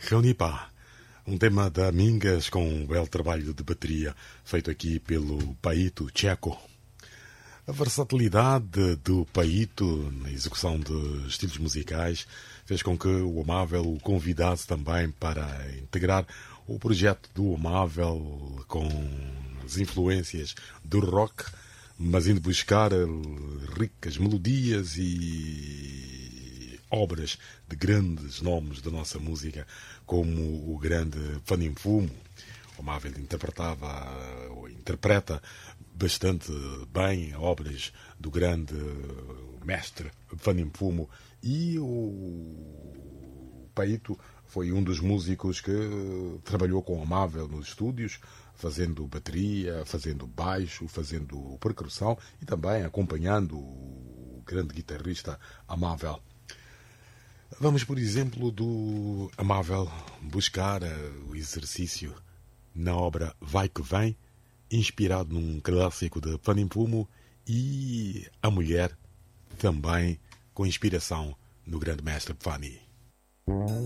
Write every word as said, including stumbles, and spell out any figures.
Reunipa, um tema da Mingas com um belo trabalho de bateria feito aqui pelo Paíto Checo. A versatilidade do Paíto na execução de estilos musicais fez com que o Amável o convidasse também para integrar o projeto do Amável com as influências do rock, mas indo buscar ricas melodias e obras de grandes nomes da nossa música, como o grande Fanninfumo. O Amável interpretava ou interpreta bastante bem obras do grande mestre Fanninfumo, e o Paíto foi um dos músicos que trabalhou com o Amável nos estúdios, fazendo bateria, fazendo baixo, fazendo percussão e também acompanhando o grande guitarrista Amável. Vamos, por exemplo, do Amável buscar o exercício na obra Vai Que Vem, inspirado num clássico de Fanninfumo, e a mulher também com inspiração no grande mestre Fanny.